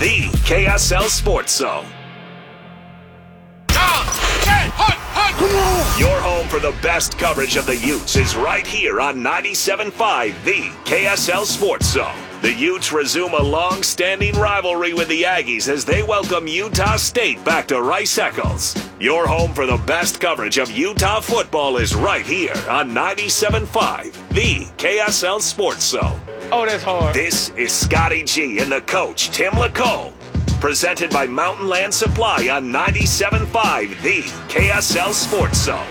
the KSL Sports Zone. Your home for the best coverage of the Utes is right here on 97.5, the KSL Sports Zone. The Utes resume a long-standing rivalry with the Aggies as they welcome Utah State back to Rice-Eccles. Your home for the best coverage of Utah football is right here on 97.5, the KSL Sports Zone. Oh, that's hard. This is Scotty G and the coach, Tim Lacombe. Presented by Mountain Land Supply on 97.5, the KSL Sports Zone.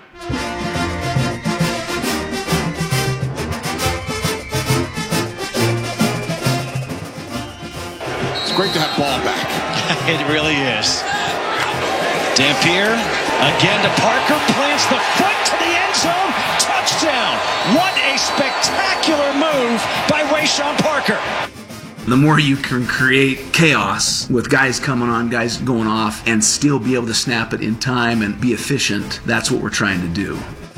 It's great to have ball back. It really is. Dampier again to Parker, plants the foot to the end zone, touchdown. What a spectacular move by Wayshawn Parker. The more you can create chaos with guys coming on, guys going off, and still be able to snap it in time and be efficient, that's what we're trying to do.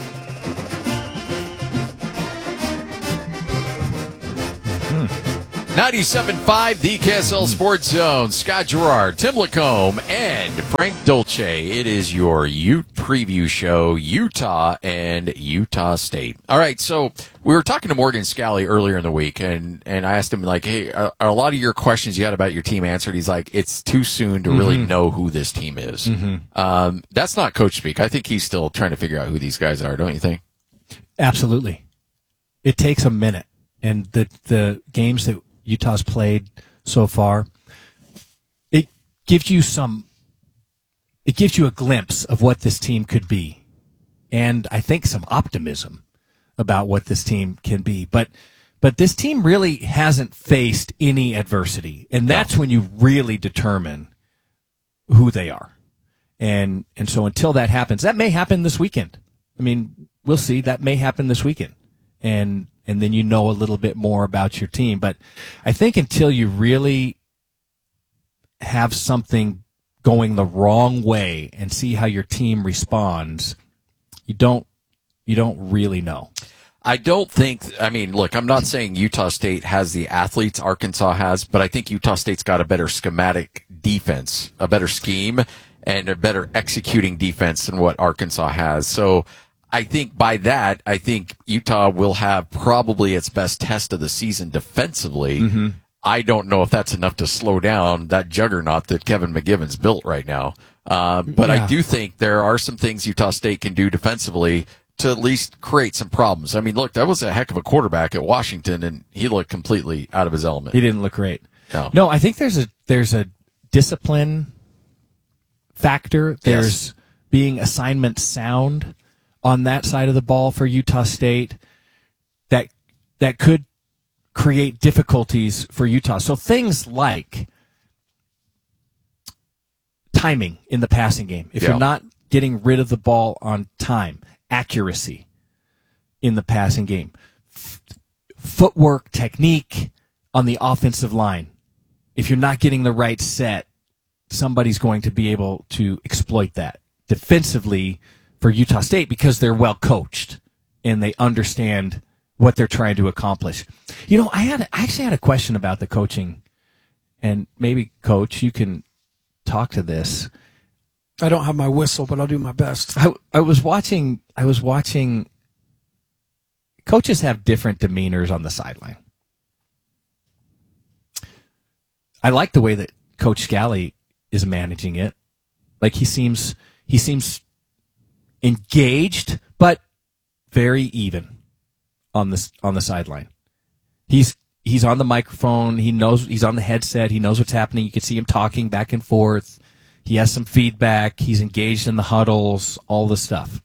Hmm. 97.5, the KSL Sports Zone. Scott Gerard, Tim Lacombe, and Frank Dolce. It is your Ute preview show, Utah and Utah State. All right, so we were talking to Morgan Scally earlier in the week, and I asked him, like, hey, are a lot of your questions you had about your team answered? He's like, it's too soon to really know who this team is. That's not coach speak. I think he's still trying to figure out who these guys are, don't you think? Absolutely. It takes a minute, and the games that Utah's played so far, it gives you a glimpse of what this team could be, and I think some optimism about what this team can be. But this team really hasn't faced any adversity, and that's when you really determine who they are. And so until that happens, that may happen this weekend. I mean, we'll see. That may happen this weekend. And then you know a little bit more about your team. But I think until you really have something going the wrong way and see how your team responds, you don't really know. I don't think, I mean, look, I'm not saying Utah State has the athletes Arkansas has, but I think Utah State's got a better schematic defense, a better scheme, and a better executing defense than what Arkansas has. So I think by that, I think Utah will have probably its best test of the season defensively. I don't know if that's enough to slow down that juggernaut that Kevin McGivern's built right now. But I do think there are some things Utah State can do defensively to at least create some problems. I mean, look, that was a heck of a quarterback at Washington, and he looked completely out of his element. He didn't look great. No, I think there's a discipline factor. There's being assignment sound on that side of the ball for Utah State that could create difficulties for Utah. So things like timing in the passing game. If you're not getting rid of the ball on time, accuracy in the passing game, footwork, technique on the offensive line. If you're not getting the right set, somebody's going to be able to exploit that defensively for Utah State because they're well coached and they understand what they're trying to accomplish. You know, I actually had a question about the coaching, and maybe, Coach, you can talk to this. I don't have my whistle, but I'll do my best. I was watching. Coaches have different demeanors on the sideline. I like the way that Coach Scally is managing it. Like he seems engaged, but very even on the sideline. He's on the microphone. He knows he's on the headset. He knows what's happening. You can see him talking back and forth. He has some feedback. He's engaged in the huddles, all the stuff.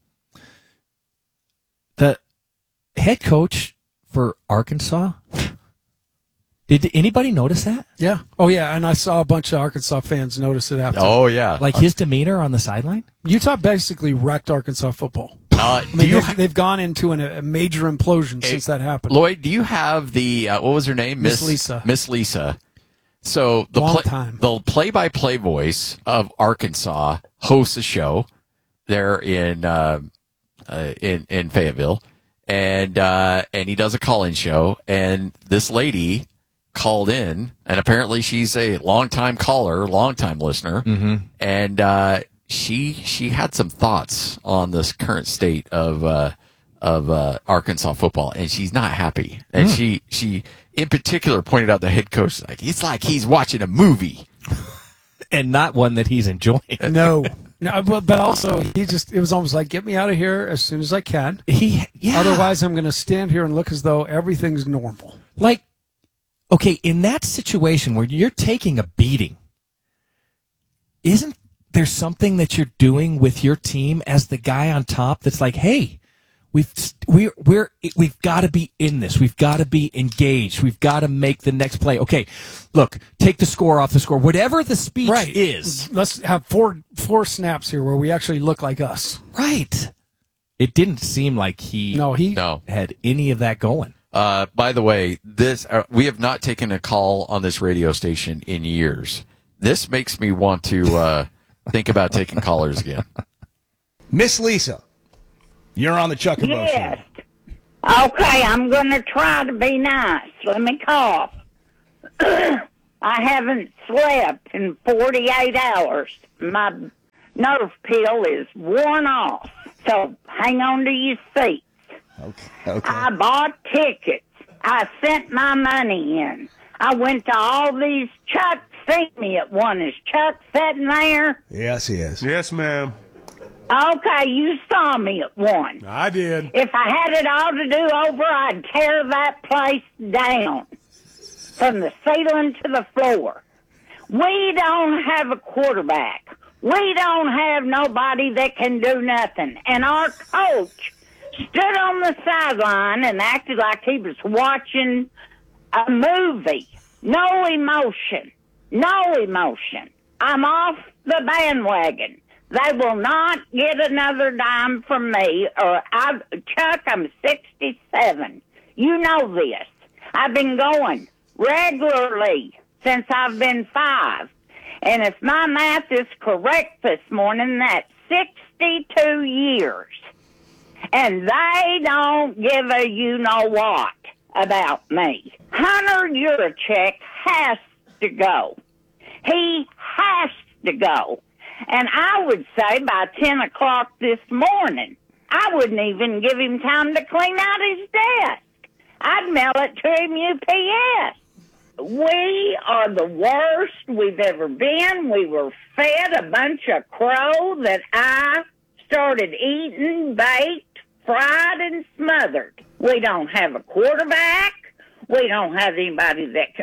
The head coach for Arkansas, did anybody notice that? Yeah. Oh, yeah. And I saw a bunch of Arkansas fans notice it after. Oh, yeah. Like his demeanor on the sideline? Utah basically wrecked Arkansas football. They've gone into a major implosion since that happened. Lloyd, do you have the, what was her name? Miss Lisa. Miss Lisa. So the play-by-play voice of Arkansas hosts a show there in Fayetteville, and he does a call-in show, and this lady called in, and apparently she's a longtime caller, longtime listener, and she had some thoughts on this current state of Arkansas football, and she's not happy. And she in particular pointed out the head coach, it's like he's watching a movie, and not one that he's enjoying. No, but also it was almost like, get me out of here as soon as I can. Otherwise, I'm going to stand here and look as though everything's normal. Like, okay, in that situation where you're taking a beating, isn't there something that you're doing with your team as the guy on top that's like, hey, we've got to be in this. We've got to be engaged. We've got to make the next play. Okay, look, take the score off the score. Whatever the speech is. Let's have four snaps here where we actually look like us. Right. It didn't seem like he had any of that going. By the way, we have not taken a call on this radio station in years. This makes me want to think about taking callers again. Miss Lisa, you're on the Chuck and Bo Show. Okay, I'm going to try to be nice. Let me cough. I haven't slept in 48 hours. My nerve pill is worn off. So hang on to your seats. Okay. I bought tickets. I sent my money in. I went to all these. Chuck seen me at one. Is Chuck sitting there? Yes, he is. Yes, ma'am. Okay, you saw me at one. I did. If I had it all to do over, I'd tear that place down from the ceiling to the floor. We don't have a quarterback. We don't have nobody that can do nothing. And our coach stood on the sideline and acted like he was watching a movie. No emotion. No emotion. I'm off the bandwagon. They will not get another dime from me. Chuck, I'm 67. You know this. I've been going regularly since I've been 5. And if my math is correct this morning, that's 62 years. And they don't give a you-know-what about me. Hunter Yurachek has to go. He has to go. And I would say by 10 o'clock this morning, I wouldn't even give him time to clean out his desk. I'd mail it to him UPS. We are the worst we've ever been. We were fed a bunch of crow that I started eating, baked, fried, and smothered. We don't have a quarterback. We don't have anybody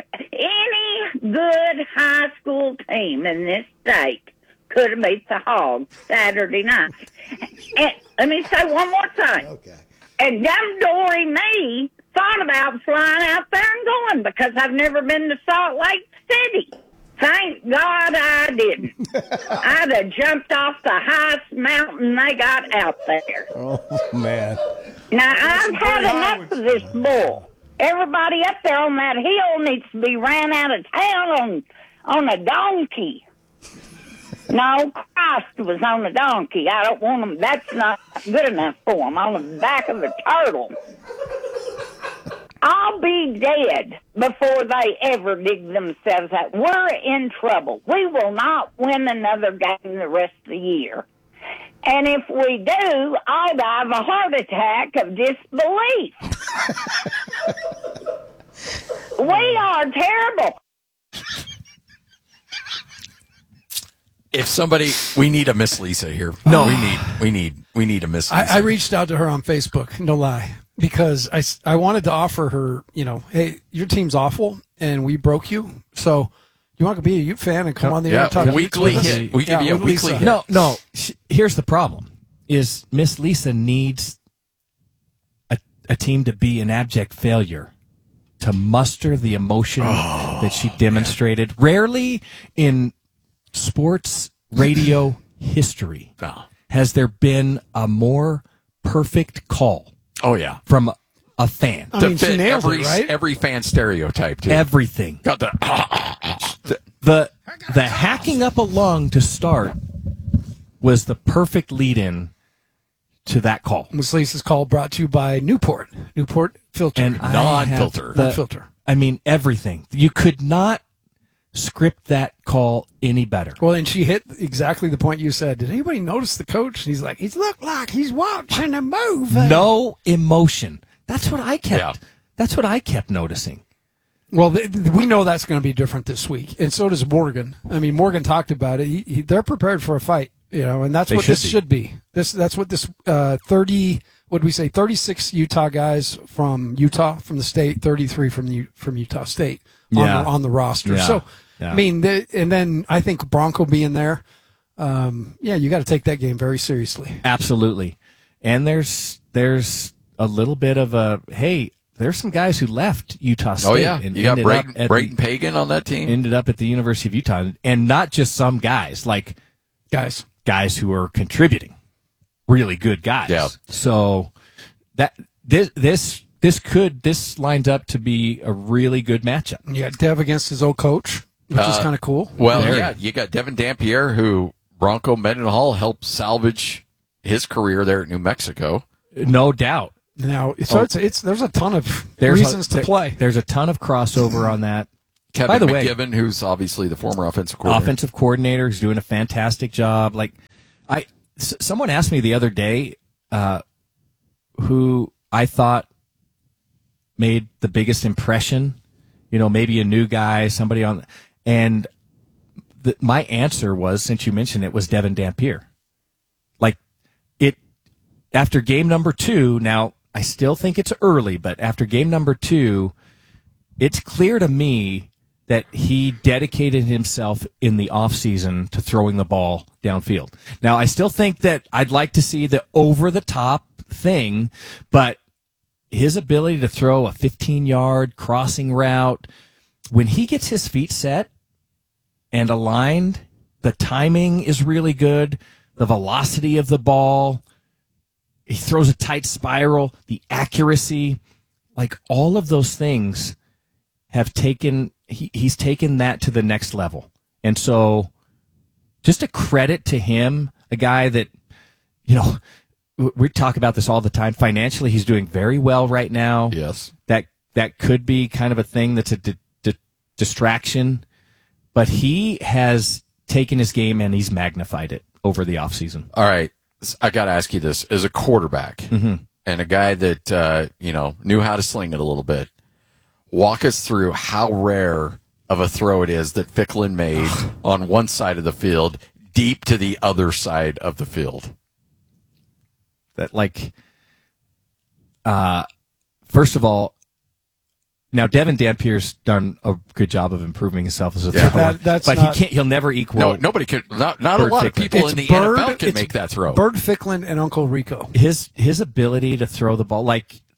any good high school team in this state could have beat the Hogs Saturday night. And let me say one more thing. Okay. And dumb Dory me thought about flying out there and going because I've never been to Salt Lake City. Thank God I didn't. I'd have jumped off the highest mountain they got out there. Oh, man. Now, I've had enough of this bull. Everybody up there on that hill needs to be ran out of town on a donkey. No, Christ was on a donkey. I don't want them. That's not good enough for them. On the back of a turtle. I'll be dead before they ever dig themselves out. We're in trouble. We will not win another game the rest of the year. And if we do, I'll die of a heart attack of disbelief. We are terrible. If we need a Miss Lisa here. No, we need a Miss Lisa. I reached out to her on Facebook, no lie, because I wanted to offer her, hey, your team's awful and we broke you, so you want to be a Ute fan and come on the air and talk weekly hit. We give you a weekly hit. No. Here's the problem: is Miss Lisa needs a team to be an abject failure to muster the emotion that she demonstrated. Rarely in sports radio history has there been a more perfect call. Oh yeah, from a fan. I mean, she nailed it, right? Every fan stereotype too. Everything. Got the hacking up a lung to start was the perfect lead-in to that call. Miss Lisa's call brought to you by Newport filter and non-filter. Non-filter. I mean, everything. You could not script that call any better. Well, and she hit exactly the point you said. Did anybody notice the coach? And he's like, he's looked like he's watching a movie. No emotion. That's what I kept. Yeah. That's what I kept noticing. Well, we know that's going to be different this week, and so does Morgan. I mean, Morgan talked about it. They're prepared for a fight, and that's what this should be. That's what this 36 Utah guys from Utah, from the state, 33 from Utah State on the roster. Yeah. So, yeah. I mean, and then I think Bronco being there, you got to take that game very seriously. Absolutely. And there's a little bit of a, hey, there's some guys who left Utah State. Oh, yeah. And you got Brayton Pagan on that team? Ended up at the University of Utah. And not just some guys, like guys who are contributing. Really good guys. Yeah. So this lines up to be a really good matchup. You got Dev against his old coach, which is kind of cool. Well, yeah, you got Devin Dampier, who Bronco Mendenhall helped salvage his career there at New Mexico. No doubt. Now, so there's a ton of reasons to play. There's a ton of crossover on that. Kevin By the McGibbon, who's obviously the former offensive coordinator, who's doing a fantastic job. Someone asked me the other day who I thought made the biggest impression. Maybe a new guy, somebody on, and my answer was, since you mentioned it, was Devin Dampier. After game number 2, now I still think it's early, but after game number 2, it's clear to me that he dedicated himself in the offseason to throwing the ball downfield. Now, I still think that I'd like to see the over-the-top thing, but his ability to throw a 15-yard crossing route, when he gets his feet set and aligned, the timing is really good, the velocity of the ball, he throws a tight spiral, the accuracy, all of those things have taken, he's taken that to the next level. And so just a credit to him, a guy that, we talk about this all the time. Financially, he's doing very well right now. Yes. That could be kind of a thing that's a distraction, but he has taken his game and he's magnified it over the offseason. All right. I got to ask you this. As a quarterback and a guy that, knew how to sling it a little bit, walk us through how rare of a throw it is that Ficklin made on one side of the field, deep to the other side of the field. That, first of all, now Devin Dampier's done a good job of improving himself as a thrower, but he'll never equal. No, nobody could. Not a lot of people in the NFL can make that throw. Bird Ficklin and Uncle Rico. His ability to throw the ball,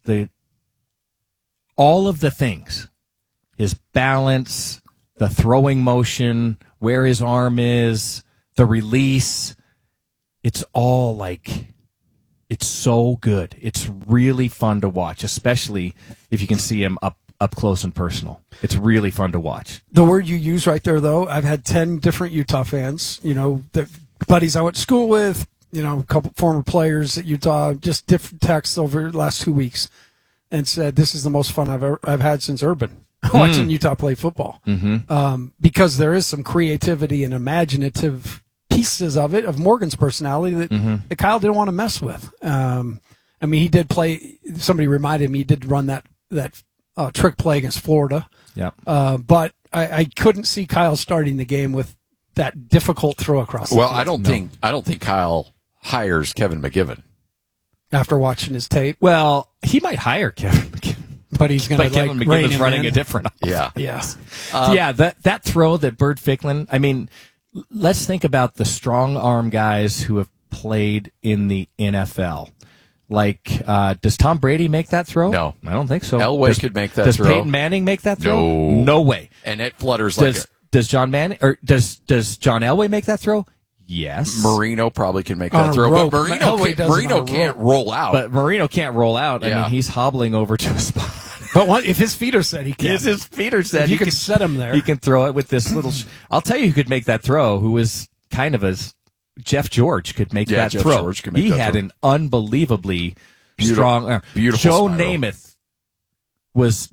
all of the things, his balance, the throwing motion, where his arm is, the release, it's all it's so good. It's really fun to watch, especially if you can see him up close and personal. It's really fun to watch. The word you use right there, though, I've had 10 different Utah fans, the buddies I went to school with, a couple former players at Utah, just different texts over the last 2 weeks, and said, this is the most fun I've had since Urban, watching Utah play football. Because there is some creativity and imaginative pieces of it, of Morgan's personality that Kyle didn't want to mess with. He did play, somebody reminded me, he did run that trick play against Florida. Yeah. But I couldn't see Kyle starting the game with that difficult throw across the field. I don't think Kyle hires Kevin McGibbon. After watching his tape. Well, he might hire Kevin McGibbon. But he's going to Kevin McGibbon's running a different Yeah. Yeah. That throw that Bird Ficklin, let's think about the strong arm guys who have played in the NFL. Does Tom Brady make that throw? No. I don't think so. Elway could make that throw. Does Peyton Manning make that throw? No. No way. And it flutters does John Manning or does John Elway make that throw? Yes. Marino probably can make that throw, but Marino can't roll out. But Marino can't roll out. Yeah. He's hobbling over to a spot. But if his feet are set, he can. If his feet are set, you can set him there. He can throw it with this little. I'll tell you who could make that throw, who was kind of Jeff George could make that Jeff throw. George could make he that had throw. an unbelievably strong. Beautiful Joe spiral. Namath was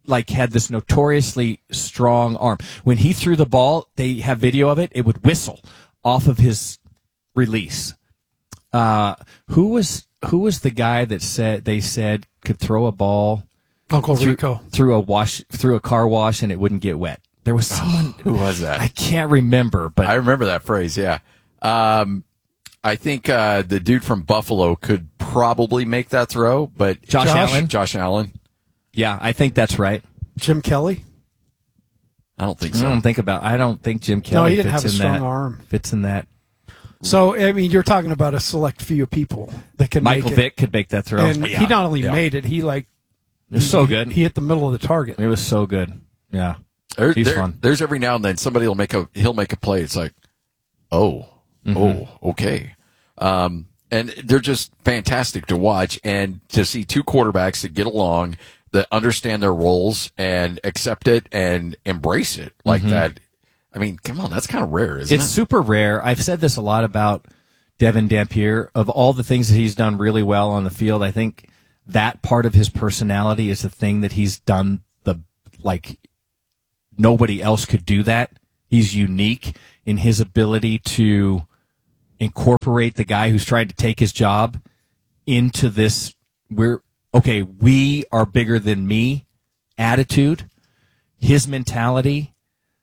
had this notoriously strong arm. When he threw the ball, they have video of it. It would whistle off of his release. Who was the guy that they said could throw a ball? Uncle Rico through a car wash and it wouldn't get wet. There was someone. Who was that? I can't remember, but I remember that phrase. Yeah. I think the dude from Buffalo could probably make that throw, but Josh Allen. Yeah, I think that's right. Jim Kelly? I don't think so. I don't think Jim Kelly. No, he didn't have a strong arm. Fits in that. So, I mean, you're talking about a select few of people that can Michael make it. Vick could make that throw. And he not only made it, it was so good. He hit the middle of the target. It was so good. Yeah. He's fun. There's every now and then somebody he'll make a play. It's like, okay. And they're just fantastic to watch, and to see two quarterbacks that get along, that understand their roles and accept it and embrace it like that. I mean, come on, that's kind of rare, isn't it? It's super rare. I've said this a lot about Devin Dampier. Of all the things that he's done really well on the field, I think that part of his personality is the thing that he's done nobody else could do that. He's unique in his ability to incorporate the guy who's trying to take his job into this we are bigger than me attitude. His mentality,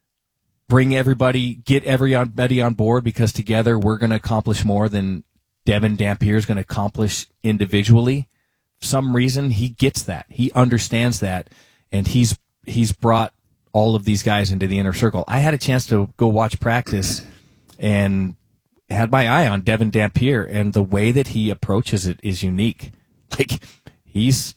get everybody on board, because together we're going to accomplish more than Devin Dampier is going to accomplish individually. For some reason, he gets that. He understands that, and he's brought all of these guys into the inner circle. I had a chance to go watch practice and had my eye on Devin Dampier, and the way that he approaches it is unique. Like, he's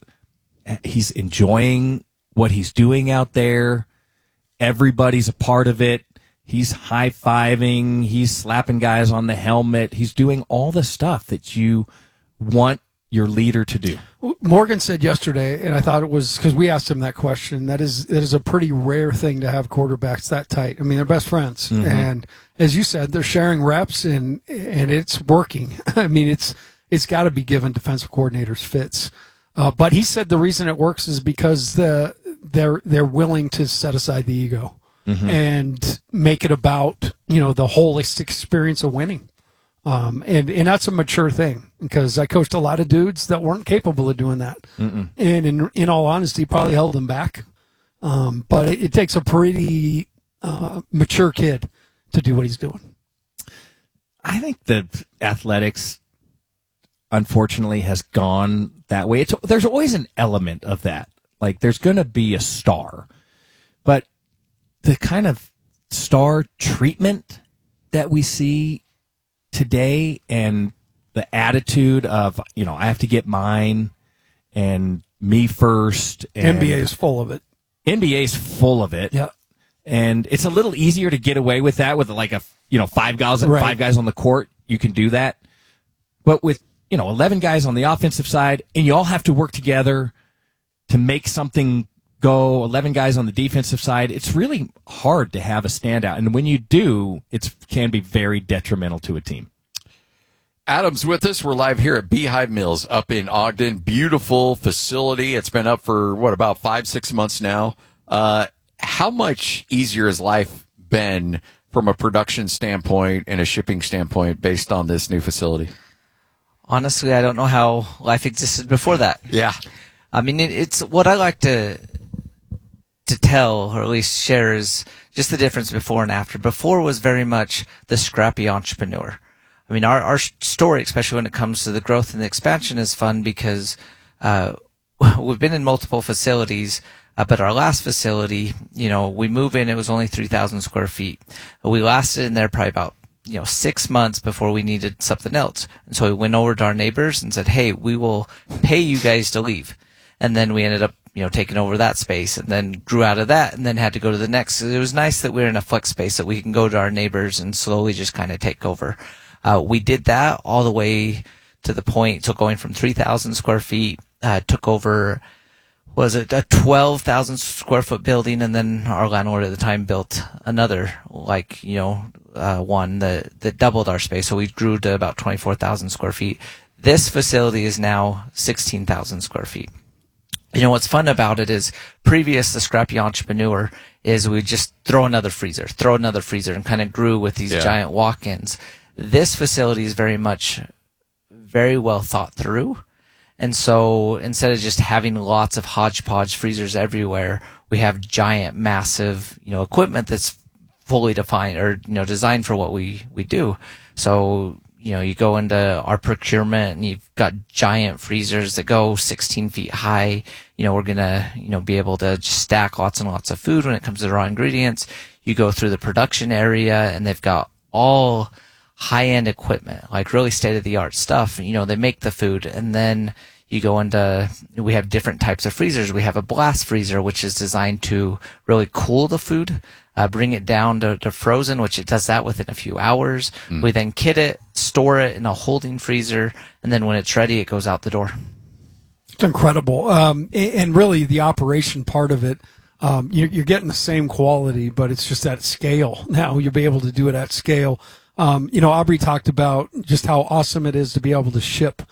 enjoying what he's doing out there. Everybody's a part of it. He's high-fiving. He's slapping guys on the helmet. He's doing all the stuff that you want your leader to do. Morgan said yesterday, and I thought it was because we asked him that question, that is a pretty rare thing to have quarterbacks that tight. I mean, they're best friends. And as you said, they're sharing reps, and it's working. I mean, it's got to be given defensive coordinators fits. But he said the reason it works is because they're willing to set aside the ego and make it about, the whole experience of winning. And that's a mature thing, because I coached a lot of dudes that weren't capable of doing that. And in all honesty, probably held them back. But it takes a pretty mature kid to do what he's doing. I think that athletics, unfortunately, has gone that way. There's always an element of that. Like, there's going to be a star. But the kind of star treatment that we see today, and the attitude of, I have to get mine and me first. And NBA is full of it. NBA's full of it. Yeah. And it's a little easier to get away with that with five guys on the court. You can do that. But with, 11 guys on the offensive side, and you all have to work together to make something go, 11 guys on the defensive side, it's really hard to have a standout. And when you do, it can be very detrimental to a team. Adam's with us. We're live here at Beehive Mills up in Ogden. Beautiful facility. It's been up for, about 5-6 months now. How much easier has life been from a production standpoint and a shipping standpoint based on this new facility? Honestly, I don't know how life existed before that. Yeah. I mean, it's what I like to tell, or at least share, is just the difference before and after. Before was very much the scrappy entrepreneur. I mean, our story, especially when it comes to the growth and the expansion, is fun because we've been in multiple facilities, but our last facility, we move in, it was only 3,000 square feet. We lasted in there probably about 6 months before we needed something else. And so we went over to our neighbors and said, hey, we will pay you guys to leave. And then we ended up, taking over that space, and then grew out of that, and then had to go to the next. So it was nice that we were in a flex space that we can go to our neighbors and slowly just kind of take over. We did that all the way to the point, so going from 3,000 square feet, took over, was it a 12,000 square foot building, and then our landlord at the time built another, one that doubled our space. So we grew to about 24,000 square feet. This facility is now 16,000 square feet. You know, what's fun about it is previous the Scrappy Entrepreneur is we just throw another freezer, and kind of grew with these giant walk-ins. This facility is very well thought through. And so instead of just having lots of hodgepodge freezers everywhere, we have giant, massive, equipment that's fully defined or, designed for what we do. So, you go into our procurement and you've got giant freezers that go 16 feet high. We're going to, be able to just stack lots and lots of food when it comes to raw ingredients. You go through the production area and they've got all high-end equipment, like really state-of-the-art stuff. They make the food, and then you go into, we have different types of freezers. We have a blast freezer, which is designed to really cool the food, bring it down to frozen, which it does that within a few hours. We then kit it, store it in a holding freezer, and then when it's ready, it goes out the door. It's incredible. And really the operation part of it, you're getting the same quality, but it's just at scale. Now you'll be able to do it at scale. Aubrey talked about just how awesome it is to be able to ship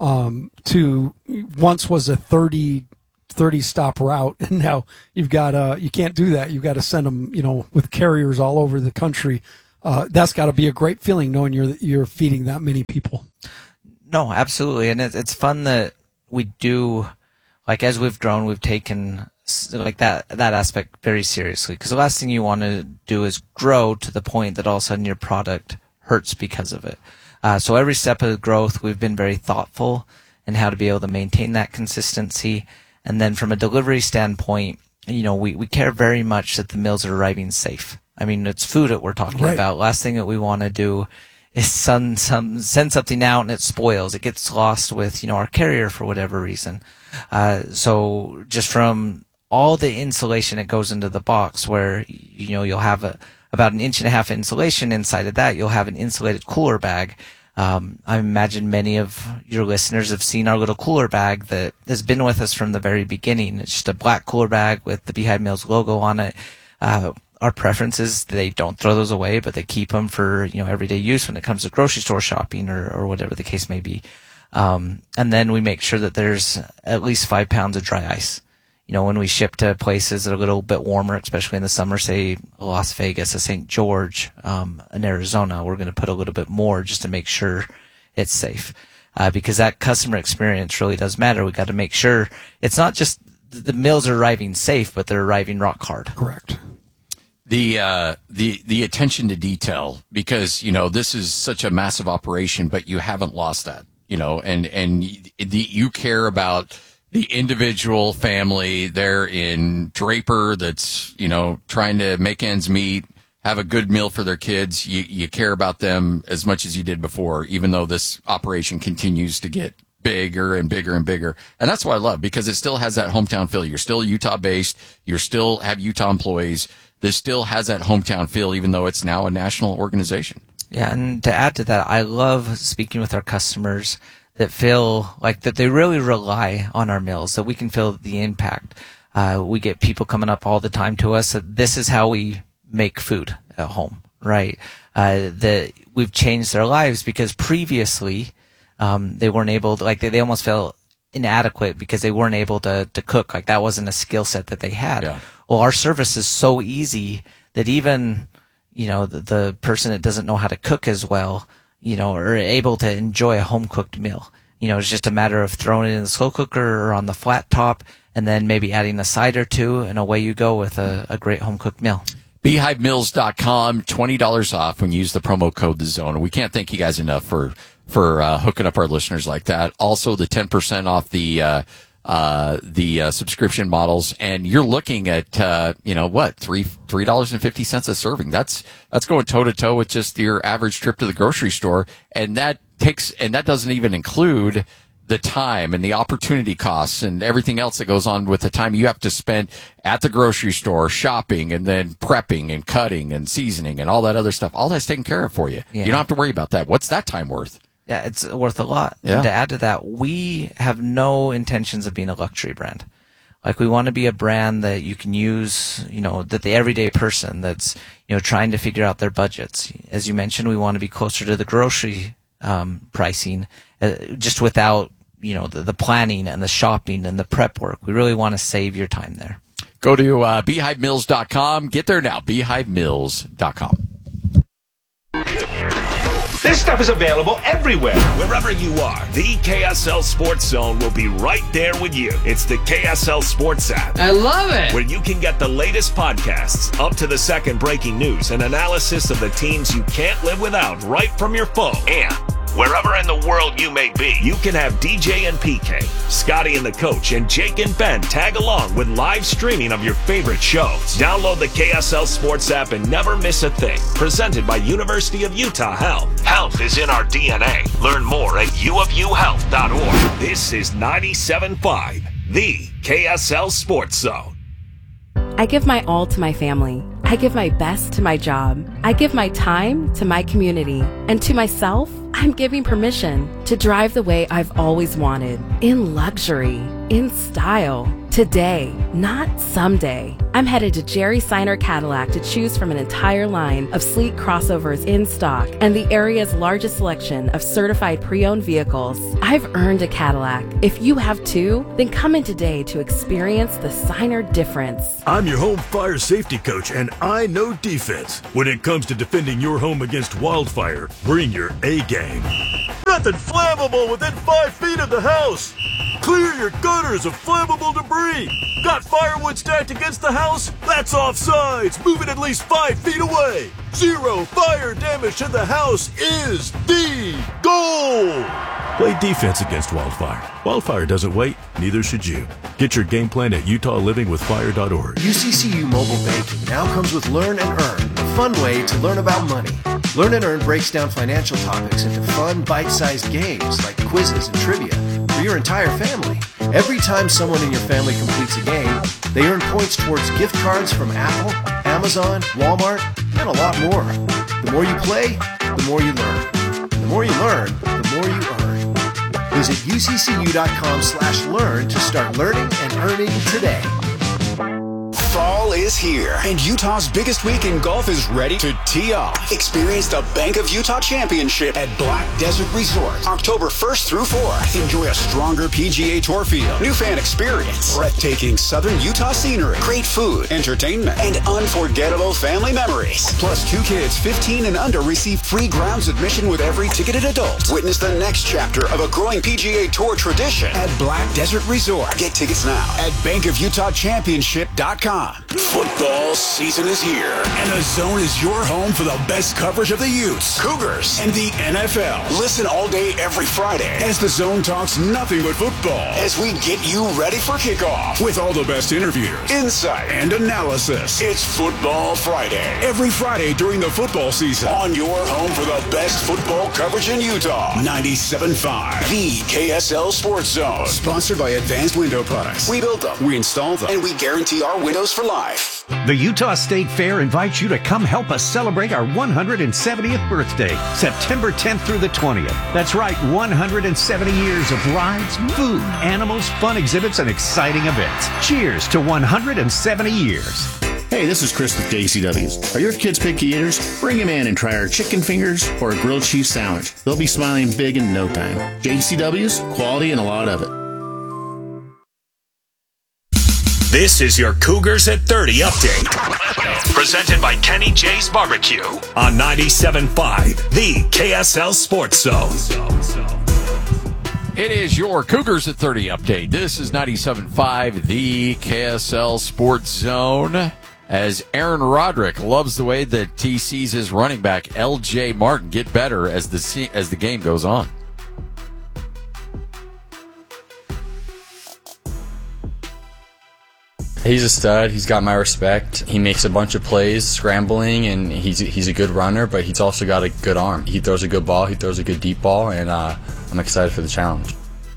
to once was a 30 stop route, and now you've got you can't do that. You've got to send them, with carriers all over the country. That's got to be a great feeling knowing you're feeding that many people. No, absolutely, and it's fun that we do. Like, as we've grown, we've taken like that aspect very seriously, because the last thing you want to do is grow to the point that all of a sudden your product hurts because of it. So every step of growth, we've been very thoughtful in how to be able to maintain that consistency. And then from a delivery standpoint, we care very much that the meals are arriving safe. I mean, it's food that we're talking about. Last thing that we want to do is send something out and it spoils. It gets lost with, our carrier for whatever reason. So just from all the insulation that goes into the box, where, you'll have about 1.5 inches insulation inside of that, you'll have an insulated cooler bag. I imagine many of your listeners have seen our little cooler bag that has been with us from the very beginning. It's just a black cooler bag with the Beehive Meals logo on it. Our preference is they don't throw those away, but they keep them for, everyday use when it comes to grocery store shopping or whatever the case may be. And then we make sure that there's at least 5 pounds of dry ice. When we ship to places that are a little bit warmer, especially in the summer, say Las Vegas, a St. George, in Arizona, we're going to put a little bit more just to make sure it's safe. Because that customer experience really does matter. We got to make sure it's not just the meals are arriving safe, but they're arriving rock hard. Correct. The attention to detail, because, this is such a massive operation, but you haven't lost that, and you care about the individual family there in Draper that's, trying to make ends meet, have a good meal for their kids. You care about them as much as you did before, even though this operation continues to get bigger and bigger and bigger. And that's what I love, because it still has that hometown feel. You're still Utah based. You still have Utah employees. This still has that hometown feel, even though it's now a national organization. Yeah. And to add to that, I love speaking with our customers that feel like that they really rely on our meals, that we can feel the impact. We get people coming up all the time to us that this is how we make food at home, right? That we've changed their lives, because previously, they weren't able to, they almost felt inadequate because they weren't able to cook. Like, that wasn't a skill set that they had. Yeah. Well, our service is so easy that even, the person that doesn't know how to cook as well, are able to enjoy a home-cooked meal. It's just a matter of throwing it in the slow cooker or on the flat top, and then maybe adding a side or two, and away you go with a great home-cooked meal. BeehiveMeals.com, $20 off when you use the promo code TheZone. We can't thank you guys enough for hooking up our listeners like that. Also, the 10% off the subscription models, and you're looking at $3.50 a serving. That's going toe to toe with just your average trip to the grocery store, and that doesn't even include the time and the opportunity costs and everything else that goes on with the time you have to spend at the grocery store shopping and then prepping and cutting and seasoning and all that other stuff. All that's taken care of for you. Yeah. You don't have to worry about that. What's that time worth? Yeah, it's worth a lot. Yeah. And to add to that, we have no intentions of being a luxury brand. Like, we want to be a brand that you can use, that the everyday person that's, trying to figure out their budgets. As you mentioned, we want to be closer to the grocery pricing, just without, the planning and the shopping and the prep work. We really want to save your time there. Go to BeehiveMills.com. Get there now, BeehiveMills.com. This stuff is available everywhere. Wherever you are, the KSL Sports Zone will be right there with you. It's the KSL Sports app. I love it. Where you can get the latest podcasts, up to the second breaking news, and analysis of the teams you can't live without right from your phone. And wherever in the world you may be, you can have DJ and PK, Scotty and the coach, and Jake and Ben tag along with live streaming of your favorite shows. Download the KSL Sports app and never miss a thing. Presented by University of Utah Health. Health is in our DNA. Learn more at uofuhealth.org. This is 97.5, the KSL Sports Zone. I give my all to my family. I give my best to my job. I give my time to my community. And to myself, I'm giving permission to drive the way I've always wanted. In luxury, in style. Today, not someday. I'm headed to Jerry Seiner Cadillac to choose from an entire line of sleek crossovers in stock and the area's largest selection of certified pre-owned vehicles. I've earned a Cadillac. If you have too, then come in today to experience the Seiner difference. I'm your home fire safety coach, and I know defense. When it comes to defending your home against wildfire, bring your A-game. Nothing flammable within 5 feet of the house. Clear your gutters of flammable debris. Got firewood stacked against the house? That's offsides. Move it at least 5 feet away. Zero fire damage to the house is the goal. Play defense against wildfire. Wildfire doesn't wait, neither should you. Get your game plan at UtahLivingWithFire.org. UCCU Mobile Banking now comes with Learn and Earn, a fun way to learn about money. Learn and Earn breaks down financial topics into fun, bite-sized games like quizzes and trivia for your entire family. Every time someone in your family completes a game, they earn points towards gift cards from Apple, Amazon, Walmart, and a lot more. The more you play, the more you learn. The more you learn, the more you earn. Visit uccu.com/learn to start learning and earning today. Fall is here, and Utah's biggest week in golf is ready to tee off. Experience the Bank of Utah Championship at Black Desert Resort, October 1st through 4th. Enjoy a stronger PGA Tour field, new fan experience, breathtaking southern Utah scenery, great food, entertainment, and unforgettable family memories. Plus, 2 kids 15 and under receive free grounds admission with every ticketed adult. Witness the next chapter of a growing PGA Tour tradition at Black Desert Resort. Get tickets now at bankofutahchampionship.com. Football season is here, and the Zone is your home for the best coverage of the Utes, Cougars, and the NFL. Listen all day every Friday as the Zone talks nothing but football as we get you ready for kickoff with all the best interviews, insight, and analysis. It's Football Friday, every Friday during the football season on your home for the best football coverage in Utah. 97.5, the KSL Sports Zone. Sponsored by Advanced Window Products. We build them, we install them, and we guarantee our windows for life. The Utah State Fair invites you to come help us celebrate our 170th birthday, September 10th through the 20th. That's right, 170 years of rides, food, animals, fun exhibits, and exciting events. Cheers to 170 years. Hey, this is Chris with JCW's. Are your kids picky eaters? Bring them in and try our chicken fingers or a grilled cheese sandwich. They'll be smiling big in no time. JCW's, quality and a lot of it. This is your Cougars at 30 update. Presented by Kenny J's Barbecue on 97.5, the KSL Sports Zone. It is your Cougars at 30 update. This is 97.5, the KSL Sports Zone. As Aaron Roderick loves the way that he sees his running back, L.J. Martin, get better as the game goes on. He's a stud. He's got my respect. He makes a bunch of plays scrambling, and he's a good runner, but he's also got a good arm. He throws a good ball. He throws a good deep ball, and I'm excited for the challenge.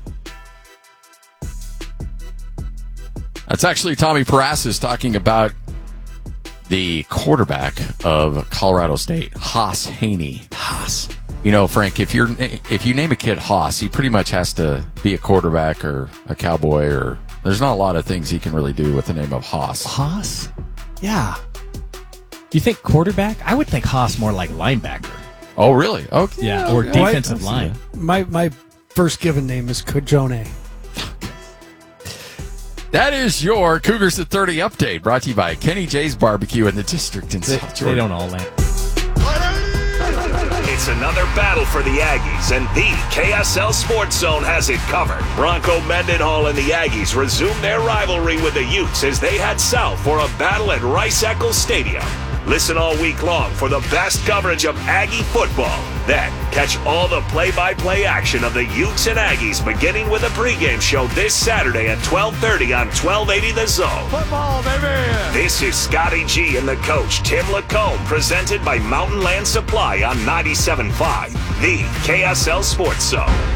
That's actually Tommy Parasis talking about the quarterback of Colorado State, Haas Haney. Haas. You know, Frank, if you name a kid Haas, he pretty much has to be a quarterback or a cowboy or... There's not a lot of things he can really do with the name of Haas. Haas? Yeah. You think quarterback? I would think Haas more like linebacker. Oh, really? Okay. Yeah, or defensive line. My first given name is Kajone. That is your Cougars at 30 update, brought to you by Kenny J's Barbecue in the district in South Georgia. They don't all land. It's another battle for the Aggies, and the KSL Sports Zone has it covered. Bronco Mendenhall and the Aggies resume their rivalry with the Utes as they head south for a battle at Rice-Eccles Stadium. Listen all week long for the best coverage of Aggie football. Then, catch all the play-by-play action of the Utes and Aggies beginning with a pregame show this Saturday at 12:30 on 1280 The Zone. Football, baby! This is Scotty G and the coach, Tim Lacombe, presented by Mountain Land Supply on 97.5, the KSL Sports Zone.